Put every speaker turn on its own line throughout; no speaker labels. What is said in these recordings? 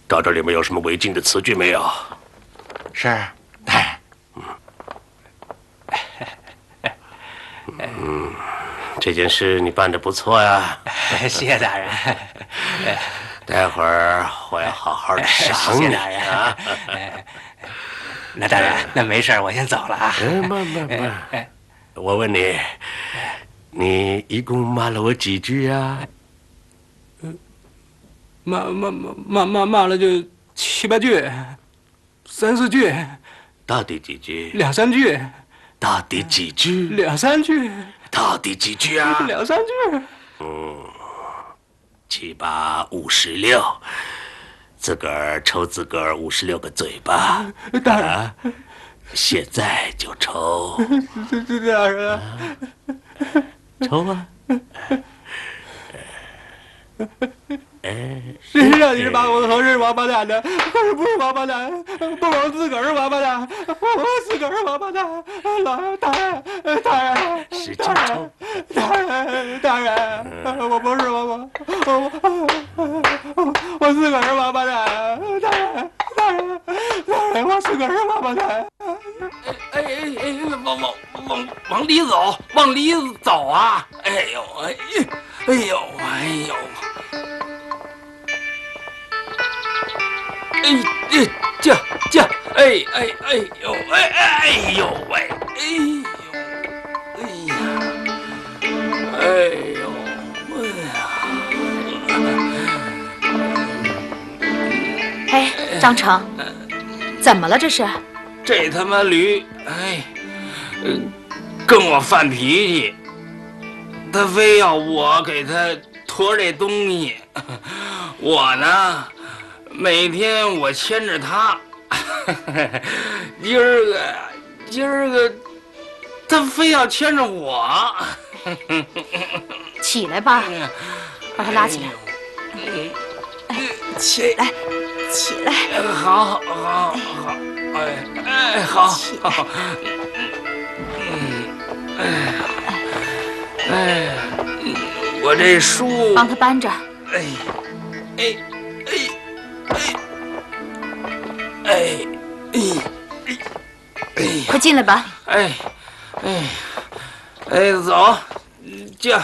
找找里面有什么违禁的词句没有？
是。
这件事你办得不错呀，
谢谢大人。
待会儿我要好好的赏你
大人
啊。
那大人，那没事，我先走了啊。
慢，我问你，你一共骂了我几句呀？
骂了就7、8句，3、4句。
到底几句
？2、3句。
到底几句
？2、3句。
到底几句啊
？2、3句。
7、8、56，自个儿抽自个儿56个嘴巴。
大人，
现在就抽。
大人，
抽啊！
谁让你是把我和是王八蛋的？可是不是王八蛋，不我自个儿是王八蛋，我自个儿是王八蛋。大人，
使劲抽！
大人，我不是我自个儿是王八蛋。大人，我自个儿是王八蛋。
往里走，往里走啊！哎呦！
哎，张成，怎么了这是？
这他妈驴，跟我犯脾气，他非要我给他驮这东西，我呢，每天我牵着他，今儿个，他非要牵着我。
起来吧，把他拉起来。起来。
好，好。我这书
帮他搬着。快进来吧。
走，驾。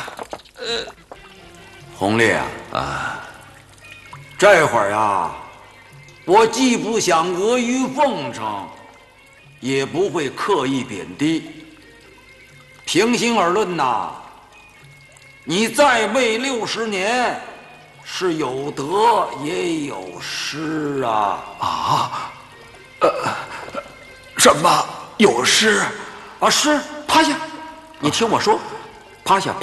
红丽啊，这会儿呀，我既不想阿谀奉承，也不会刻意贬低。平心而论呐，你在位60年，是有得也有失啊！
什么有失？
失！趴下！你听我说，趴下！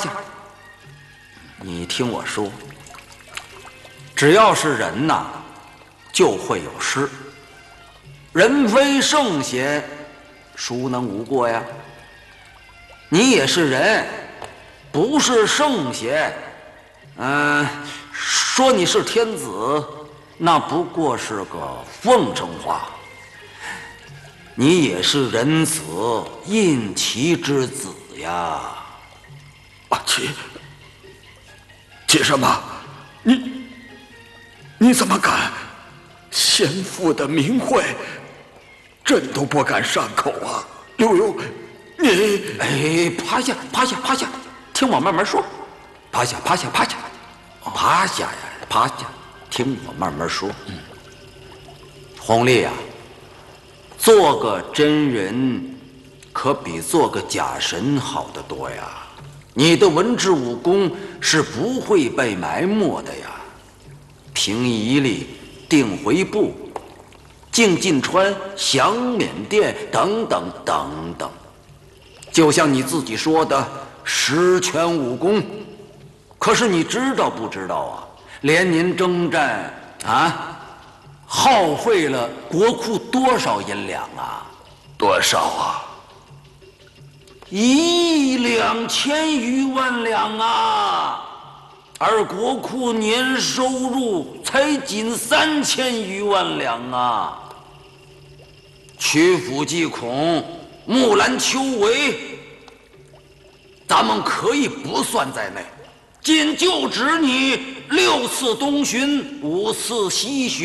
你听我说，只要是人呐，就会有失。人非圣贤，孰能无过呀？你也是人，不是圣贤。说你是天子，那不过是个奉承话。你也是人子，印其之子呀！
齐什么？你怎么敢？先父的名讳，朕都不敢上口啊！刘你
趴下，听我慢慢说。趴下，听我慢慢说。红丽呀，做个真人，可比做个假神好得多呀。你的文治武功是不会被埋没的呀。平夷力、定回部、靖晋川、降缅甸等等，就像你自己说的十全武功。可是你知道不知道啊？连年征战耗费了国库多少银两啊？
多少啊
？12000余万两啊！而国库年收入才仅3000余万两啊！曲阜济孔、木兰丘围，咱们可以不算在内，仅就指你6次东巡，5次西巡。